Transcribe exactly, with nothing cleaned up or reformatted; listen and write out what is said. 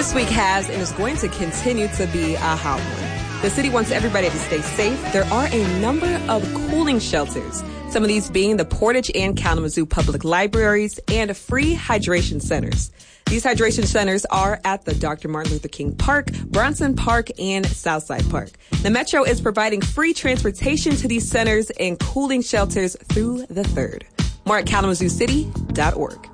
This week has and is going to continue to be a hot one. The city wants everybody to stay safe. There are a number of cooling shelters, some of these being the Portage and Kalamazoo Public Libraries and free hydration centers. These hydration centers are at the Doctor Martin Luther King Park, Bronson Park, and Southside Park. The Metro is providing free transportation to these centers and cooling shelters through the third. More at kalamazoo city dot org.